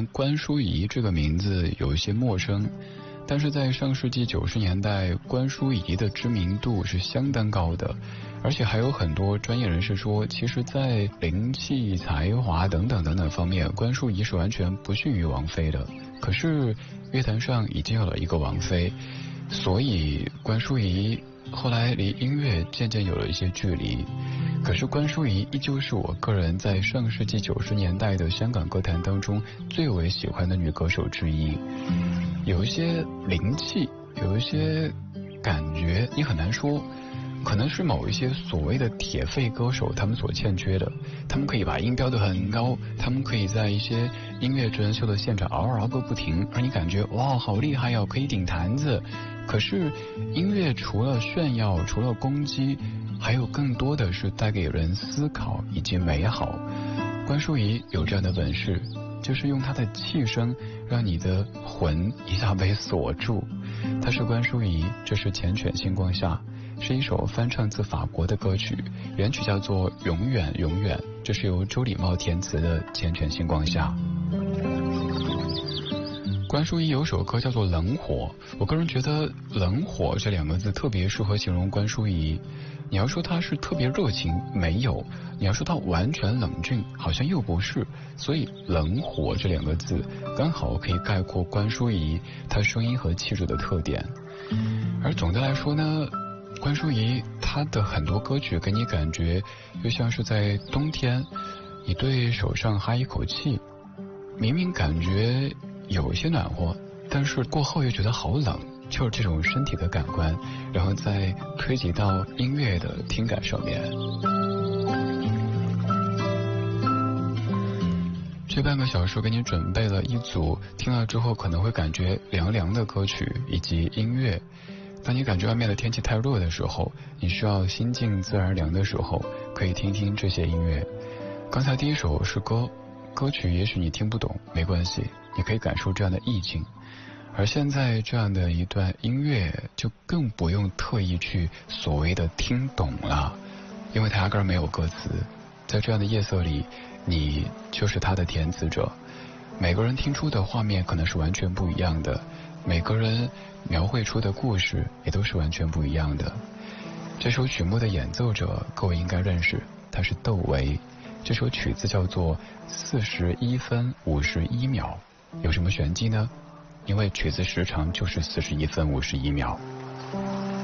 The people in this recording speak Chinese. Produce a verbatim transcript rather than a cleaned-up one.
能关淑怡这个名字有一些陌生，但是在上世纪九十年代，关淑怡的知名度是相当高的，而且还有很多专业人士说，其实在灵气、才华等等等等方面，关淑怡是完全不逊于王菲的。可是乐坛上已经有了一个王菲，所以关淑怡后来离音乐渐渐有了一些距离。可是关淑怡依旧是我个人在上世纪九十年代的香港歌坛当中最为喜欢的女歌手之一。有一些灵气，有一些感觉，你很难说，可能是某一些所谓的铁肺歌手他们所欠缺的。他们可以把音飙得很高，他们可以在一些音乐真人秀的现场嗷嗷个不停，让你感觉哇好厉害哦，可以顶坛子。可是音乐除了炫耀，除了攻击，还有更多的是带给人思考以及美好。关淑怡有这样的本事，就是用她的气声让你的魂一下被锁住。她是关淑怡，这是缱绻星光下，是一首翻唱自法国的歌曲，原曲叫做永远永远，这是由周礼茂填词的缱绻星光下。关淑怡有首歌叫做冷火，我个人觉得冷火这两个字特别适合形容关淑怡。你要说她是特别热情，没有；你要说她完全冷峻，好像又不是。所以冷火这两个字刚好可以概括关淑怡她声音和气质的特点。而总的来说呢，关淑怡她的很多歌曲给你感觉又像是在冬天你对手上哈一口气，明明感觉有一些暖和，但是过后又觉得好冷，就是这种身体的感官，然后再推及到音乐的听感上面。这半个小时给你准备了一组听了之后可能会感觉凉凉的歌曲以及音乐。当你感觉外面的天气太热的时候，你需要心静自然凉的时候，可以听听这些音乐。刚才第一首是歌，歌曲也许你听不懂，没关系，你可以感受这样的意境。而现在这样的一段音乐就更不用特意去所谓的听懂了，因为它压根儿没有歌词。在这样的夜色里，你就是它的填词者。每个人听出的画面可能是完全不一样的，每个人描绘出的故事也都是完全不一样的。这首曲目的演奏者各位应该认识，他是窦唯。这首曲子叫做四十一分五十一秒。有什么玄机呢？因为曲子时长就是四十一分五十一秒。